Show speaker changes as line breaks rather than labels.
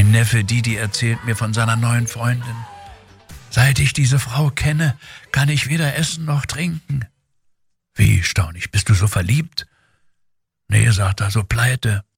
Mein Neffe Didi erzählt mir von seiner neuen Freundin. Seit ich diese Frau kenne, kann ich weder essen noch trinken. Wie, staune ich, bist du so verliebt? Nee, sagt er, so pleite.